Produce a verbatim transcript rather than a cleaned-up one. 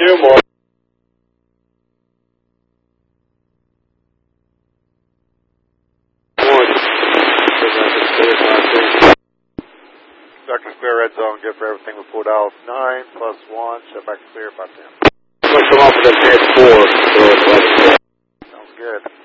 two more. One. Sector clear, red zone, good for everything we pulled out. Nine plus one, shut back clear, five ten. I'm going to come off with a ten four. Sounds good.